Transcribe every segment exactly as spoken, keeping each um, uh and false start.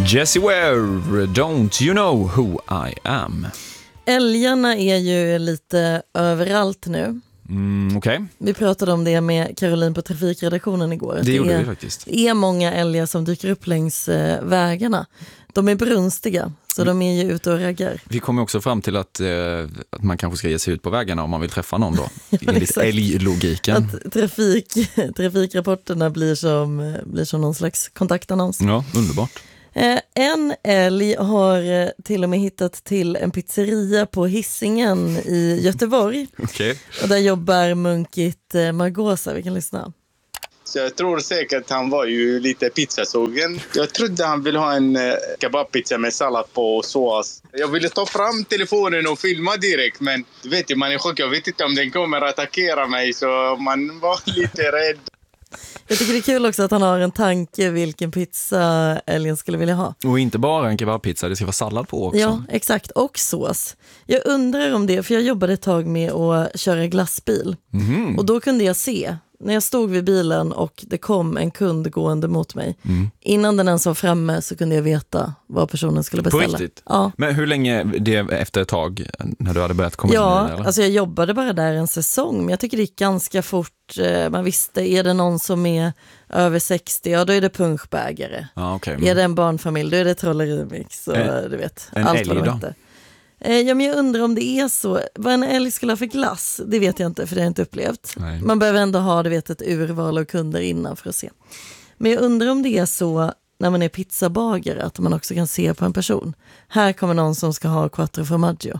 Jessie Ware, Don't You Know Who I Am. Älgarna är ju lite överallt nu. Mm, okay. Vi pratade om det med Caroline på trafikredaktionen igår. Det, det gjorde är, vi faktiskt. Det är många älgar som dyker upp längs eh, vägarna. De är brunstiga, så de är ju ute och raggar. Vi kommer också fram till att, eh, att man kanske ska ge sig ut på vägarna om man vill träffa någon då. Enligt älglogiken. Att trafik, trafikrapporterna blir som, blir som någon slags kontaktannons. Ja, underbart. Eh, en älg har eh, till och med hittat till en pizzeria på Hisingen i Göteborg. Okay. Och där jobbar munkigt eh, Margosa. Vi kan lyssna. Så jag tror säkert han var ju lite pizzasugen. Jag trodde han ville ha en eh, kebabpizza med sallad på och sås. Jag ville ta fram telefonen och filma direkt, men du vet ju, man är chockad. Jag vet inte om den kommer att attackera mig, så man var lite rädd. Jag tycker det är kul också att han har en tanke vilken pizza älgen skulle vilja ha. Och inte bara en kebabpizza, det ska vara sallad på också. Ja, exakt. Och sås. Jag undrar om det, för jag jobbade ett tag med att köra glassbil. Mm. Och då kunde jag se, när jag stod vid bilen och det kom en kund gående mot mig. Mm. Innan den ens var framme så kunde jag veta vad personen skulle beställa. På riktigt? Ja. Men hur länge det efter ett tag när du hade börjat komma ja, in? Ja, alltså jag jobbade bara där en säsong. Men jag tycker det gick ganska fort. Man visste, är det någon som är över sextio, ja då är det punschbägare. Ja, okay. Men... Är det en barnfamilj, då är det trollerimix. Och en, du vet, en allt älg vad de då? heter. Ja, men jag undrar om det är så. Vad en älg skulle ha för glass, det vet jag inte, för det har jag inte upplevt. Nej. Man behöver ändå ha, du vet, ett urval av kunder innan för att se. Men jag undrar om det är så när man är pizzabagare att man också kan se på en person. Här kommer någon som ska ha quattro formaggio.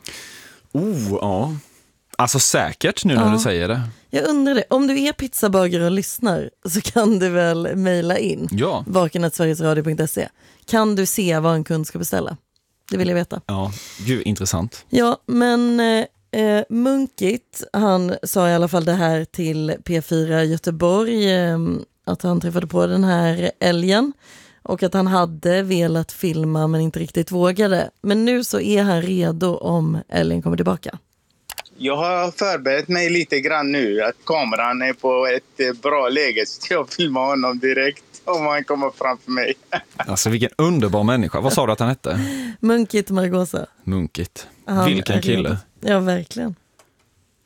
Oh, ja. Alltså säkert nu när ja. du säger det. Jag undrar det. Om du är pizzabagare och lyssnar så kan du väl mejla in. Ja. vaken at sverigesradio punkt se. Kan du se vad en kund ska beställa? Det vill jag veta. Ja, gud, intressant. Ja, men eh, Munkigt, han sa i alla fall det här till P fyra Göteborg, eh, att han träffade på den här älgen och att han hade velat filma men inte riktigt vågade. Men nu så är han redo om älgen kommer tillbaka. Jag har förberett mig lite grann nu, att kameran är på ett bra läge, så jag filmar honom direkt om han kommer framför mig. Alltså vilken underbar människa. Vad sa du att han hette? Munkigt Margosa. Munkigt. Han vilken kille. Ja, verkligen.